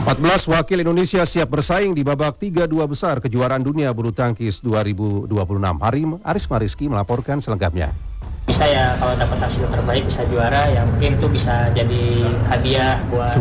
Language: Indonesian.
14 wakil Indonesia siap bersaing di babak 3-2 besar kejuaraan dunia bulu tangkis 2026. Arisma Rizky melaporkan selengkapnya. Bisa ya kalau dapat hasil terbaik bisa juara ya, mungkin itu bisa jadi hadiah buat